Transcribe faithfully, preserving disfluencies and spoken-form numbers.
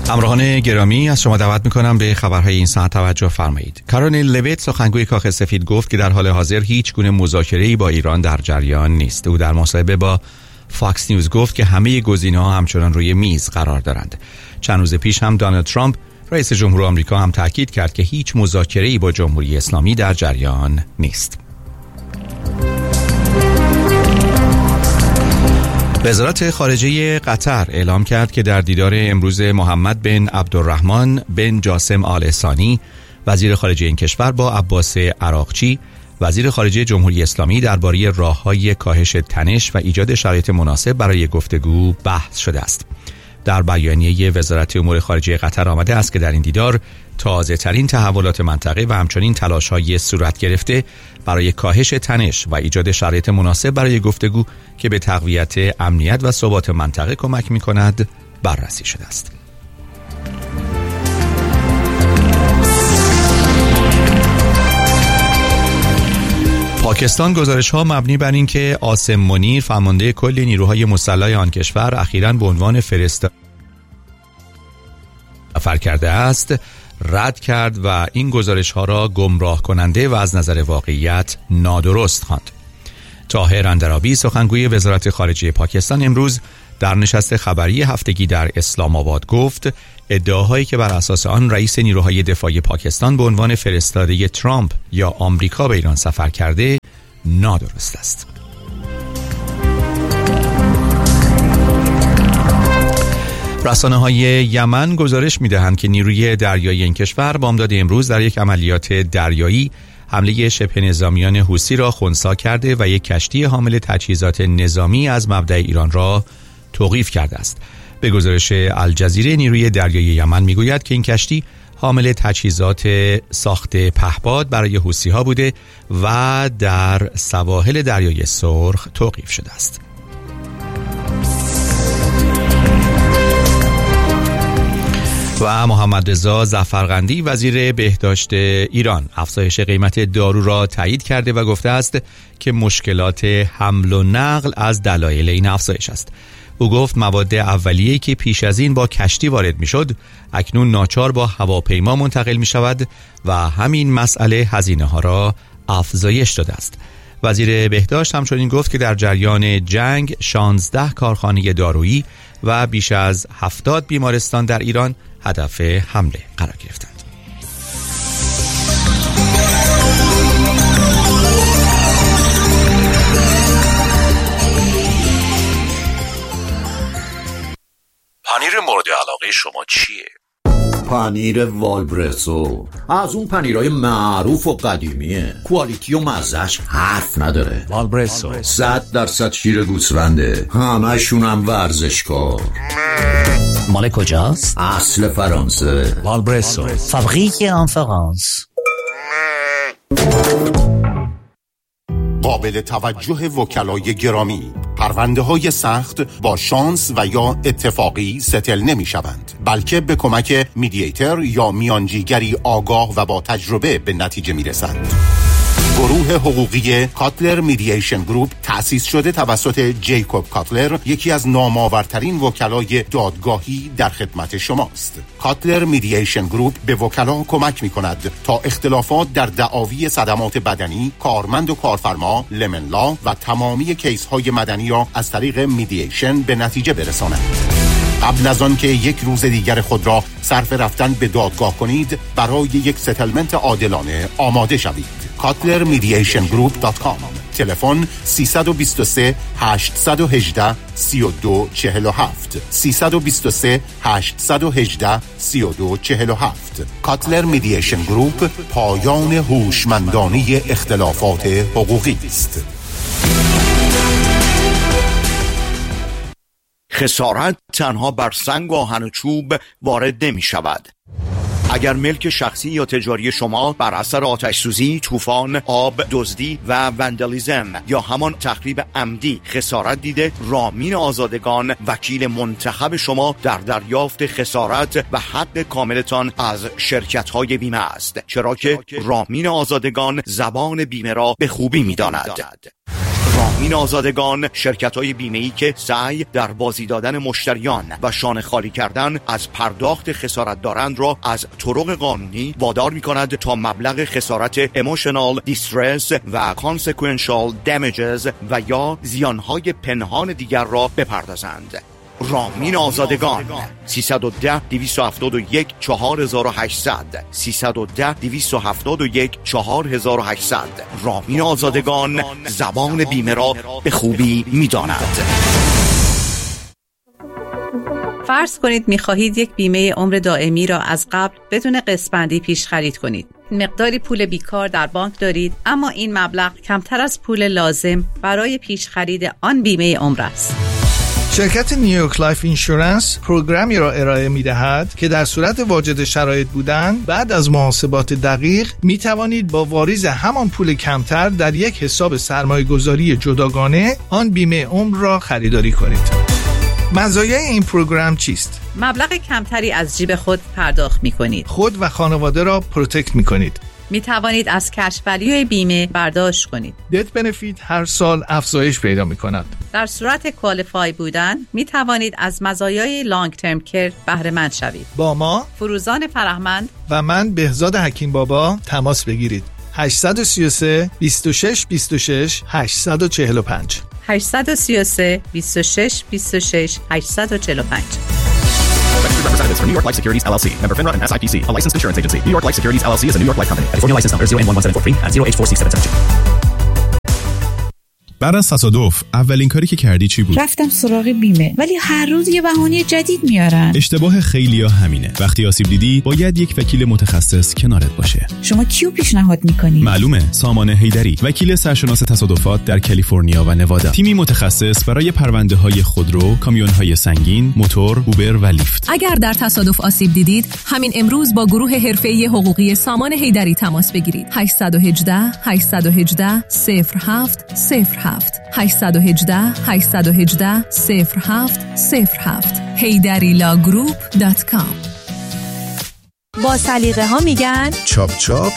همراهان گرامی، از شما دعوت میکنم به خبرهای این ساعت توجه فرمایید. کارولین لویت، سخنگوی کاخ سفید، گفت که در حال حاضر هیچ گونه مذاکره‌ای با ایران در جریان نیست. او در مصاحبه با فاکس نیوز گفت که همه گزینه‌ها همچنان روی میز قرار دارند. چند روز پیش هم دونالد ترامپ، رئیس جمهور آمریکا، هم تاکید کرد که هیچ مذاکره‌ای با جمهوری اسلامی در جریان نیست. وزارت خارجه قطر اعلام کرد که در دیدار امروز محمد بن عبدالرحمن بن جاسم آل ثانی، وزیر خارجه این کشور، با عباس عراقچی، وزیر خارجه جمهوری اسلامی، درباره راه‌های کاهش تنش و ایجاد شرایط مناسب برای گفتگو بحث شده است. در بیانیه وزارت امور خارجه قطر آمده است که در این دیدار تازه ترین تحولات منطقه و همچنین تلاش‌های صورت گرفته برای کاهش تنش و ایجاد شرایط مناسب برای گفتگو که به تقویت امنیت و ثبات منطقه کمک می‌کند بررسی شده است. پاکستان گزارش‌ها مبنی بر این که عاصم منیر، فرمانده کل نیروهای مسلح آن کشور، اخیراً به عنوان فرستاده سفر کرده است، رد کرد و این گزارش‌ها را گمراه کننده و از نظر واقعیت نادرست خواند. طاهر اندرابی، سخنگوی وزارت خارجه پاکستان، امروز در نشست خبری هفتگی در اسلام آباد گفت ادعاهایی که بر اساس آن رئیس نیروهای دفاعی پاکستان به عنوان فرستاده ترامپ یا آمریکا به ایران سفر کرده نادرست است. رسانه‌های یمن گزارش می‌دهند که نیروی دریایی این کشور بامداد امروز در یک عملیات دریایی حمله شبه نظامیان حوثی را خنثی کرده و یک کشتی حامل تجهیزات نظامی از مبدأ ایران را توقیف کرده است. به گزارش الجزیره، نیروی دریایی یمن میگوید که این کشتی حامل تجهیزات ساخت پهپاد برای حوثی‌ها بوده و در سواحل دریای سرخ توقیف شده است. و محمد رضا ظفرقندی، وزیر بهداشت ایران، افزایش قیمت دارو را تایید کرده و گفته است که مشکلات حمل و نقل از دلایل این افزایش است. او گفت مواد اولیه‌ای که پیش از این با کشتی وارد می‌شد، اکنون ناچار با هواپیما منتقل می‌شود و همین مسئله هزینه‌ها را افزایش داده است. وزیر بهداشت همچنین گفت که در جریان جنگ شانزده کارخانه دارویی و بیش از هفتاد بیمارستان در ایران هدف حمله قرار گرفتند. پنیر مورد علاقه شما چیه؟ پنیر والبرسو، از اون پنیرهای معروف و قدیمیه، کوالیتی و مزهش حرف نداره. والبرسو صد درصد شیر گوسفنده، همشون هم ورزشکار. مال کجاست؟ اصل فرانسه. والبرسو فابریک ان فرانس. قابل توجه وکلای گرامی، پرونده های سخت با شانس و یا اتفاقی ستل نمی شوند، بلکه به کمک میدییتر یا میانجیگری آگاه و با تجربه به نتیجه می رسند. گروه حقوقی کاتلر میدییشن گروپ تأسیس شده توسط جیکوب کاتلر، یکی از نامآورترین وکلای دادگاهی در خدمت شماست. کاتلر میدییشن گروپ به وکلا کمک می کند تا اختلافات در دعاوی صدمات بدنی، کارمند و کارفرما، لمن لا و تمامی کیس های مدنی را از طریق میدییشن به نتیجه برساند. قبل از آن که یک روز دیگر خود را صرف رفتن به دادگاه کنید، برای یک ستلمنت عادلانه آماده شوید. کاتلر میدییشن گروپ دات کام. تلفن سه دو سه هشت یک هشت سه دو چهار هفت سه دو سه هشت یک هشت سه دو چهار هفت. کاتلر میدییشن گروپ، پایان هوشمندانه اختلافات حقوقی است. خسارت تنها بر سنگ و آهن و چوب وارد نمی شود. اگر ملک شخصی یا تجاری شما بر اثر آتش سوزی، طوفان، آب، دزدی و وندالیزم یا همان تخریب عمدی خسارت دیده، رامین آزادگان، وکیل منتخب شما در دریافت خسارت و حق کاملتان از شرکت‌های بیمه است، چرا که رامین آزادگان زبان بیمه را به خوبی می‌داند. رامین آزادگان، شرکت‌های بیمه‌ای که سعی در بازی دادن مشتریان و شانه خالی کردن از پرداخت خسارت دارند را از طرق قانونی وادار می‌کند تا مبلغ خسارت emotional distress و consequential damages و یا زیانهای پنهان دیگر را بپردازند. رامین آزادگان سیصد و ده دویست و هفتاد و یک چهار هزار و هشتصد سیصد و ده دویست و هفتاد و یک چهار هزار و هشتصد. رامین آزادگان زبان بیمه را به خوبی می‌داند. فرض کنید می‌خواهید یک بیمه عمر دائمی را از قبل بدون قسط‌بندی پیش خرید کنید. مقداری پول بیکار در بانک دارید، اما این مبلغ کمتر از پول لازم برای پیش خرید آن بیمه عمر است. شرکت نیویورک لایف اینشورنس پروگرامی را ارائه می‌دهد که در صورت واجد شرایط بودن بعد از محاسبات دقیق می توانید با واریز همان پول کمتر در یک حساب سرمایه‌گذاری جداگانه آن بیمه عمر را خریداری کنید. مزایای این پروگرام چیست؟ مبلغ کمتری از جیب خود پرداخت می‌کنید. خود و خانواده را پروتکت می‌کنید. می توانید از کش ولیوی بیمه برداشت کنید. دت بنفیت هر سال افزایش پیدا می کند. در صورت کوالیفای بودن می توانید از مزایای لانگ ترم کیر بهره مند شوید. با ما فروزان فرهمند و من بهزاد حکیم بابا تماس بگیرید. هشت سه سه بیست و شش بیست و شش هشت چهار پنج هشت سه سه بیست و شش بیست و شش هشت چهار پنج. Representatives from New York Life Securities L L C, member FINRA and S I P C, a licensed insurance agency. New York Life Securities L L C is a New York Life company. California license number zero N one one seven four three and zero H four six seven seven two. بعد از تصادف اولین کاری که کردی چی بود؟ رفتم سراغ بیمه، ولی هر روز یه بهونه جدید میارن. اشتباه خیلیا همینه. وقتی آسیب دیدی باید یک وکیل متخصص کنارت باشه. شما کیو پیشنهاد میکنی؟ معلومه، سامان حیدری، وکیل سرشناس تصادفات در کالیفرنیا و نوادا. تیمی متخصص برای پرونده‌های خودرو، کامیون‌های سنگین، موتور، اوبر و لیفت. اگر در تصادف آسیب دیدید، همین امروز با گروه حرفه‌ای حقوقی سامان حیدری تماس بگیرید. هشت یک هشت هشت یک هشت صفر هفت صفر هفت هشت یک هشت هشت یک هشت صفر هفت صفر هفت حیدری لا گروپ دات کام. با سلیقه ها میگن چاپ چاپ